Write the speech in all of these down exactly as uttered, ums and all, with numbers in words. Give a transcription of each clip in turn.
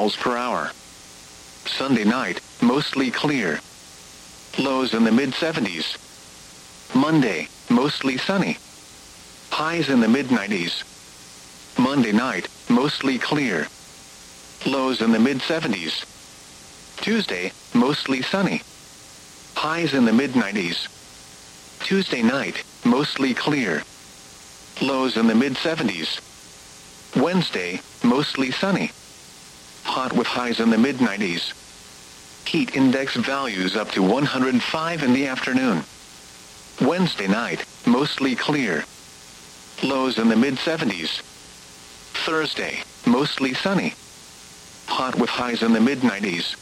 miles per hour. Sunday night, mostly clear. Lows in the mid seventies. Monday, mostly sunny. Highs in the mid nineties. Monday night, mostly clear. Lows in the mid seventies. Tuesday, mostly sunny. Highs in the mid nineties. Tuesday night, mostly clear. Lows in the mid seventies. Wednesday, mostly sunny. Hot with highs in the mid nineties. Heat index values up to one hundred five in the afternoon. Wednesday night, mostly clear. Lows in the mid seventies. Thursday, mostly sunny. Hot with highs in the mid nineties.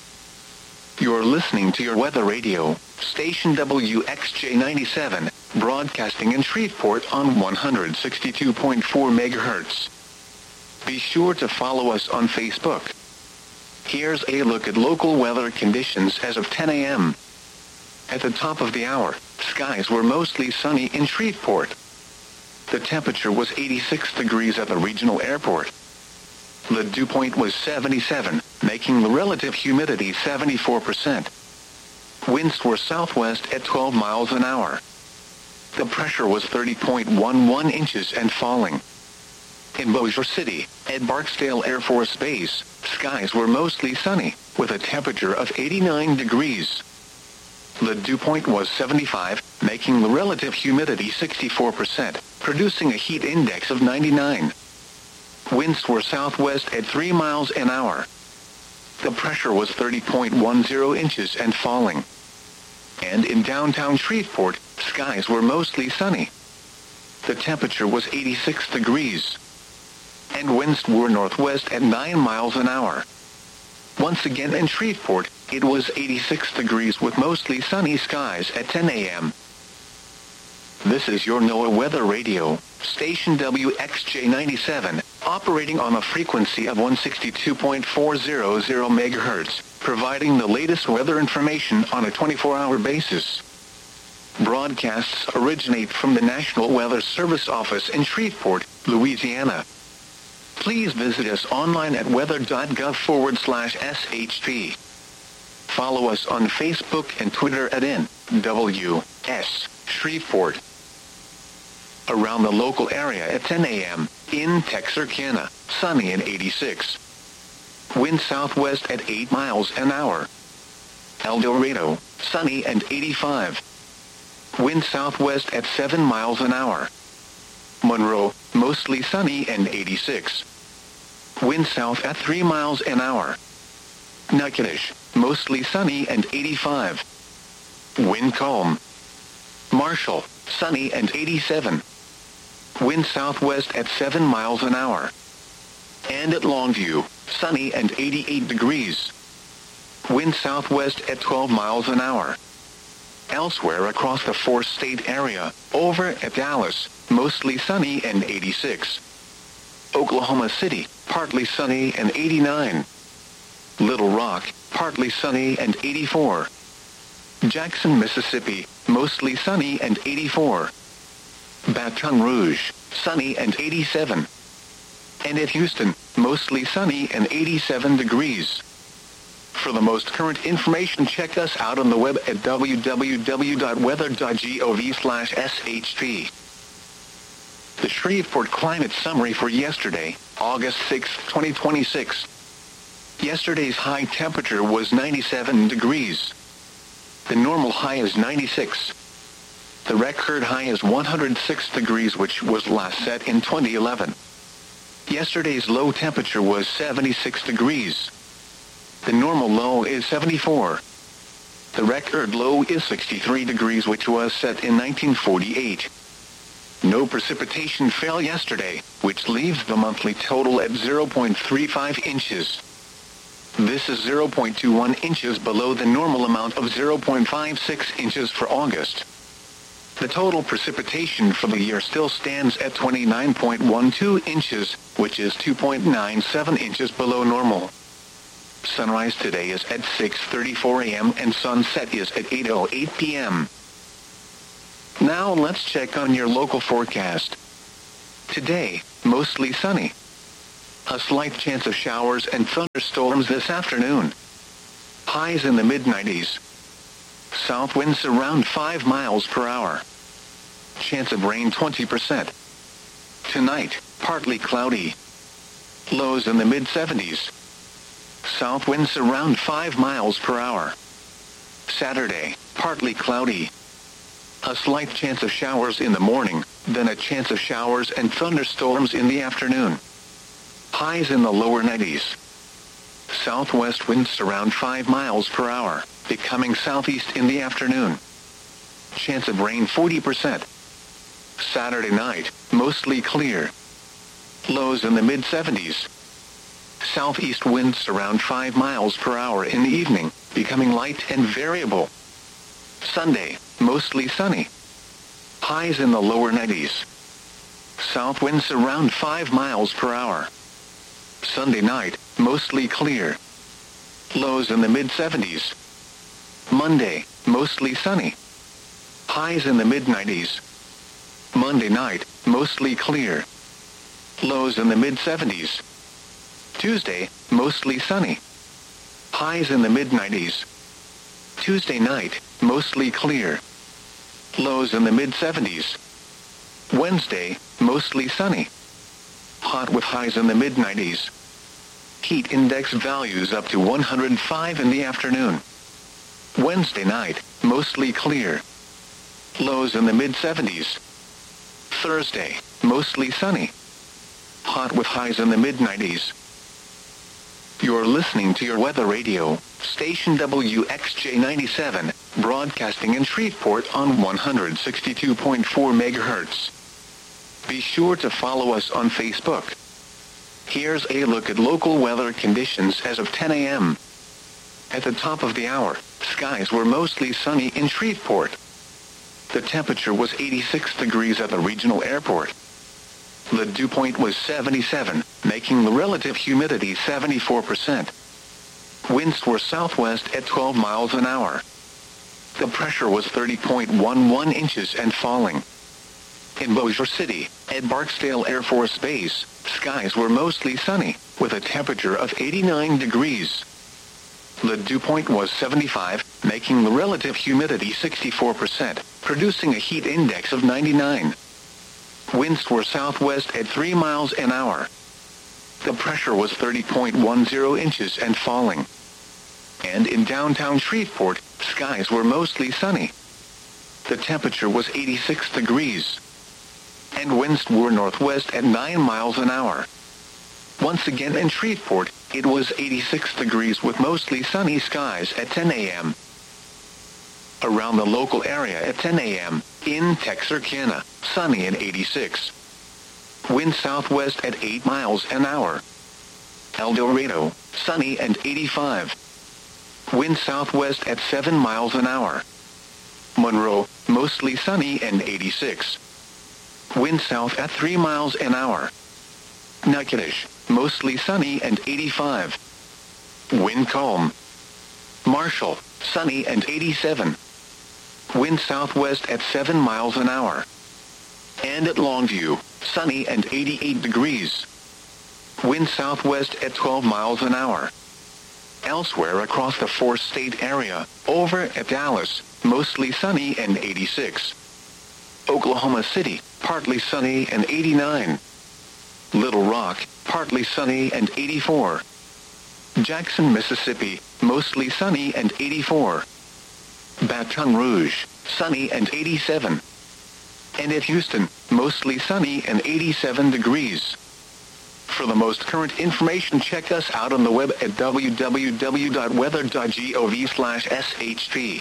You're listening to your weather radio, station W X J ninety-seven, broadcasting in Shreveport on one hundred sixty-two point four megahertz. Be sure to follow us on Facebook. Here's a look at local weather conditions as of ten a.m. At the top of the hour, skies were mostly sunny in Shreveport. The temperature was eighty-six degrees at the regional airport. The dew point was seventy-seven, making the relative humidity seventy-four percent. Winds were southwest at twelve miles an hour. The pressure was thirty point one one inches and falling. In Bossier City, at Barksdale Air Force Base, skies were mostly sunny, with a temperature of eighty-nine degrees. The dew point was seventy-five, making the relative humidity sixty-four percent, producing a heat index of ninety-nine. Winds were southwest at three miles an hour. The pressure was thirty point one zero inches and falling. And in downtown Shreveport, skies were mostly sunny. The temperature was eighty-six degrees. And winds were northwest at nine miles an hour. Once again in Shreveport, it was eighty-six degrees with mostly sunny skies at ten a.m. This is your NOAA Weather Radio, station W X J ninety-seven, operating on a frequency of one hundred sixty-two point four hundred megahertz, providing the latest weather information on a twenty-four hour basis. Broadcasts originate from the National Weather Service office in Shreveport, Louisiana. Please visit us online at weather.gov forward slash SHP. Follow us on Facebook and Twitter at N W S Shreveport. Around the local area at ten a.m., in Texarkana, sunny and eighty-six. Wind southwest at eight miles an hour. El Dorado, sunny and eighty-five. Wind southwest at seven miles an hour. Monroe, mostly sunny and eighty-six. Wind south at three miles an hour. Natchitoches, mostly sunny and eighty-five. Wind calm. Marshall, sunny and eighty-seven. Wind southwest at seven miles an hour. And at Longview, sunny and eighty-eight degrees. Wind southwest at twelve miles an hour. Elsewhere across the four-state area, over at Dallas, mostly sunny and eighty-six. Oklahoma City, partly sunny and eighty-nine. Little Rock, partly sunny and eighty-four. Jackson, Mississippi, mostly sunny and eighty-four. Baton Rouge, sunny and eighty-seven. And at Houston, mostly sunny and eighty-seven degrees. For the most current information, check us out on the web at w w w dot weather dot gov slash S H P. The Shreveport Climate Summary for yesterday, August sixth, twenty twenty-six. Yesterday's high temperature was ninety-seven degrees. The normal high is ninety-six. The record high is one hundred six degrees, which was last set in twenty eleven. Yesterday's low temperature was seventy-six degrees. The normal low is seventy-four. The record low is sixty-three degrees, which was set in nineteen forty-eight. No precipitation fell yesterday, which leaves the monthly total at zero point three five inches. This is zero point two one inches below the normal amount of zero point five six inches for August. The total precipitation for the year still stands at twenty-nine point one two inches, which is two point nine seven inches below normal. Sunrise today is at six thirty-four a.m. and sunset is at eight oh eight p.m. Now let's check on your local forecast. Today, mostly sunny. A slight chance of showers and thunderstorms this afternoon. Highs in the mid nineties. South winds around five miles per hour. Chance of rain twenty percent. Tonight, partly cloudy. Lows in the mid seventies. South winds around five miles per hour. Saturday, partly cloudy. A slight chance of showers in the morning, then a chance of showers and thunderstorms in the afternoon. Highs in the lower nineties. Southwest winds around five miles per hour, becoming southeast in the afternoon. Chance of rain forty percent. Saturday night, mostly clear. Lows in the mid seventies. Southeast winds around five miles per hour in the evening, becoming light and variable. Sunday, mostly sunny. Highs in the lower nineties. South winds around five miles per hour. Sunday night, mostly clear. Lows in the mid seventies. Monday, mostly sunny. Highs in the mid nineties. Monday night, mostly clear. Lows in the mid seventies. Tuesday, mostly sunny. Highs in the mid nineties. Tuesday night, mostly clear. Lows in the mid seventies. Wednesday, mostly sunny. Hot with highs in the mid nineties. Heat index values up to one hundred five in the afternoon. Wednesday night, mostly clear. Lows in the mid seventies. Thursday, mostly sunny. Hot with highs in the mid nineties. You're listening to your weather radio, station W X J ninety-seven, broadcasting in Shreveport on one hundred sixty-two point four megahertz. Be sure to follow us on Facebook. Here's a look at local weather conditions as of ten a.m. At the top of the hour, skies were mostly sunny in Shreveport. The temperature was eighty-six degrees at the regional airport. The dew point was seventy-seven, making the relative humidity seventy-four percent. Winds were southwest at twelve miles an hour. The pressure was thirty point one one inches and falling. In Bossier City, at Barksdale Air Force Base, skies were mostly sunny, with a temperature of eighty-nine degrees. The dew point was seventy-five, making the relative humidity sixty-four percent, producing a heat index of ninety-nine. Winds were southwest at three miles an hour. The pressure was thirty point one zero inches and falling. And in downtown Shreveport, skies were mostly sunny. The temperature was eighty-six degrees. And winds were northwest at nine miles an hour. Once again in Shreveport, it was eighty-six degrees with mostly sunny skies at ten a.m. Around the local area at ten a.m., in Texarkana, sunny and eighty-six. Wind southwest at eight miles an hour. El Dorado, sunny and eighty-five. Wind southwest at seven miles an hour. Monroe, mostly sunny and eighty-six. Wind south at three miles an hour. Natchitoches, mostly sunny and eighty-five. Wind calm. Marshall, sunny and eighty-seven. Wind southwest at seven miles an hour. And at Longview, sunny and eighty-eight degrees. Wind southwest at twelve miles an hour. Elsewhere across the four-state area, over at Dallas, mostly sunny and eighty-six. Oklahoma City, partly sunny and eighty-nine. Little Rock, partly sunny and eighty-four. Jackson, Mississippi, mostly sunny and eighty-four. Baton Rouge, sunny and eighty-seven. And at Houston, mostly sunny and eighty-seven degrees. For the most current information, check us out on the web at w w w dot weather dot gov slash s h p.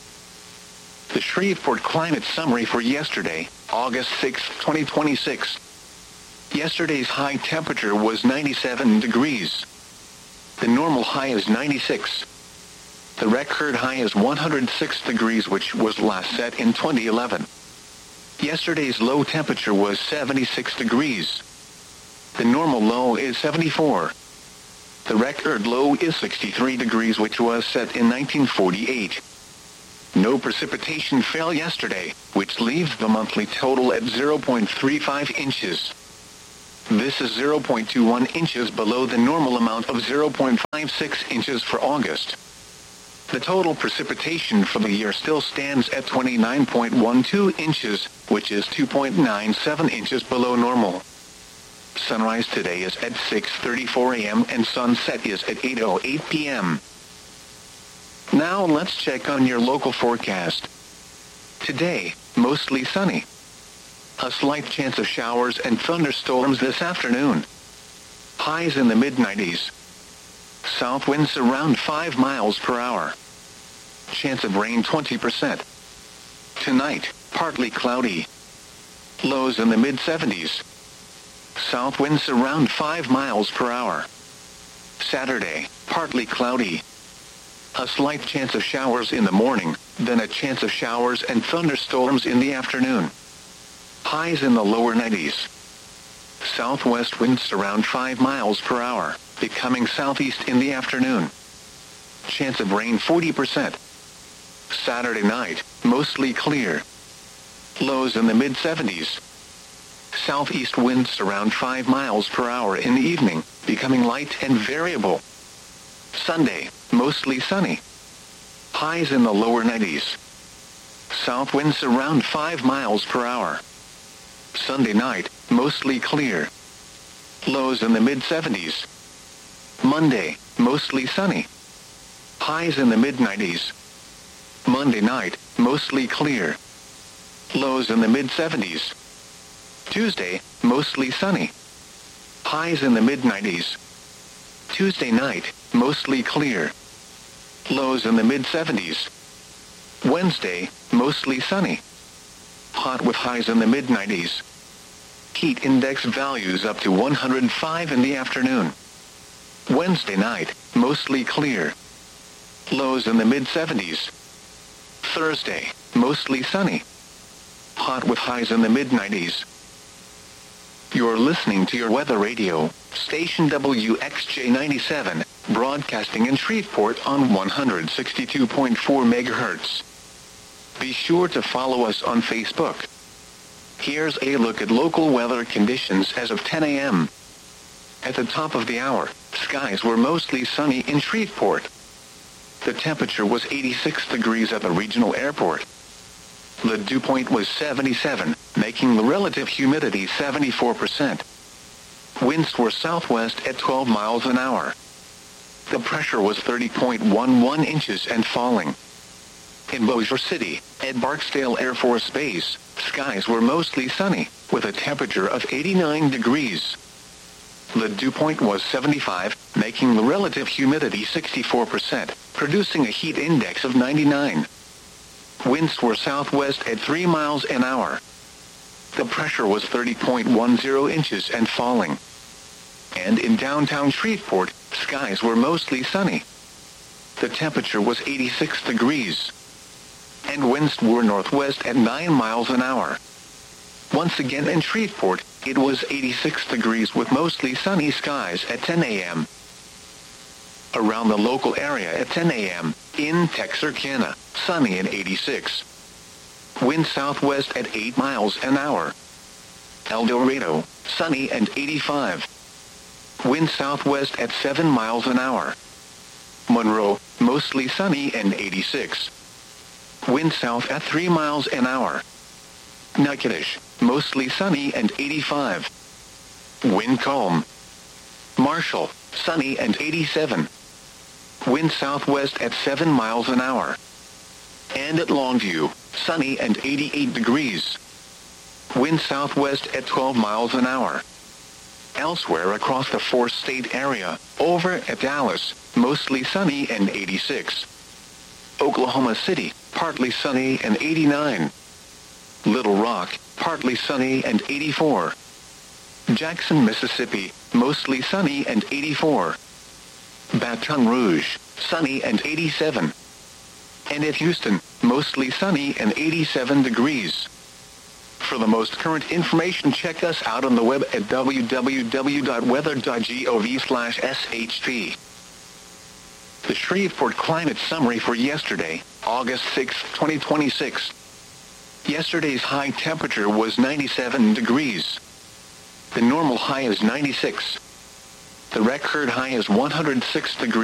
The Shreveport Climate Summary for yesterday, August sixth, twenty twenty-six. Yesterday's high temperature was ninety-seven degrees. The normal high is ninety-six. The record high is one hundred six degrees, which was last set in twenty eleven. Yesterday's low temperature was seventy-six degrees. The normal low is seventy-four. The record low is sixty-three degrees, which was set in nineteen forty-eight. No precipitation fell yesterday, which leaves the monthly total at zero point three five inches. This is zero point two one inches below the normal amount of zero point five six inches for August. The total precipitation for the year still stands at twenty-nine point one two inches, which is two point nine seven inches below normal. Sunrise today is at six thirty-four a m and sunset is at eight oh eight p m Now let's check on your local forecast. Today, mostly sunny. A slight chance of showers and thunderstorms this afternoon. Highs in the mid nineties. South winds around five miles per hour. Chance of rain twenty percent. Tonight, partly cloudy. Lows in the mid seventies. South winds around five miles per hour. Saturday, partly cloudy. A slight chance of showers in the morning, then a chance of showers and thunderstorms in the afternoon. Highs in the lower nineties. Southwest winds around five miles per hour, becoming southeast in the afternoon. Chance of rain forty percent. Saturday night, mostly clear. Lows in the mid seventies. Southeast winds around five miles per hour in the evening, becoming light and variable. Sunday, mostly sunny. Highs in the lower nineties. South winds around five miles per hour. Sunday night, mostly clear. Lows in the mid seventies. Monday, mostly sunny. Highs in the mid nineties. Monday night, mostly clear. Lows in the mid seventies. Tuesday, mostly sunny. Highs in the mid nineties. Tuesday night, mostly clear. Lows in the mid seventies. Wednesday, mostly sunny. Hot with highs in the mid nineties. Heat index values up to one hundred five in the afternoon. Wednesday night, mostly clear. Lows in the mid seventies. Thursday, mostly sunny. Hot with highs in the mid nineties. You're listening to your weather radio, station W X J ninety-seven, broadcasting in Shreveport on one hundred sixty-two point four megahertz. Be sure to follow us on Facebook. Here's a look at local weather conditions as of ten a m At the top of the hour, skies were mostly sunny in Shreveport. The temperature was eighty-six degrees at the regional airport. The dew point was seventy-seven, making the relative humidity seventy-four percent. Winds were southwest at twelve miles an hour. The pressure was thirty point one one inches and falling. In Bossier City, at Barksdale Air Force Base, skies were mostly sunny, with a temperature of eighty-nine degrees. The dew point was seventy-five, making the relative humidity sixty-four percent, producing a heat index of ninety-nine. Winds were southwest at three miles an hour. The pressure was thirty point one zero inches and falling. And in downtown Shreveport, skies were mostly sunny. The temperature was eighty-six degrees. And winds were northwest at nine miles an hour. Once again in Shreveport, it was eighty-six degrees with mostly sunny skies at ten a m Around the local area at ten a m, in Texarkana, sunny and eighty-six. Wind southwest at eight miles an hour. El Dorado, sunny and eighty-five. Wind southwest at seven miles an hour. Monroe, mostly sunny and eighty-six. Wind south at three miles an hour. Natchitoches, mostly sunny and eighty-five. Wind calm. Marshall, sunny and eighty-seven. Wind southwest at seven miles an hour. And at Longview, sunny and eighty-eight degrees. Wind southwest at twelve miles an hour. Elsewhere across the four-state area, over at Dallas, mostly sunny and eighty-six. Oklahoma City, partly sunny and eighty-nine. Little Rock, partly sunny and eighty-four. Jackson, Mississippi, mostly sunny and eighty-four. Baton Rouge, sunny and eighty-seven. And at Houston, mostly sunny and eighty-seven degrees. For the most current information, check us out on the web at w w w dot weather dot gov slash s h p. The Shreveport Climate Summary for yesterday, August sixth, twenty twenty-six. Yesterday's high temperature was ninety-seven degrees. The normal high is ninety-six. The record high is one hundred six degrees.